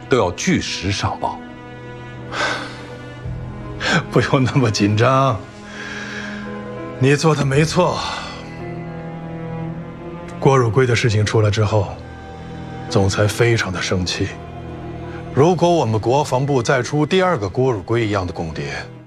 都要据实上报。 不用那么紧张，你做的没错。郭汝瑰的事情出来之后，总裁非常的生气。如果我们国防部再出第二个郭汝瑰一样的共谍，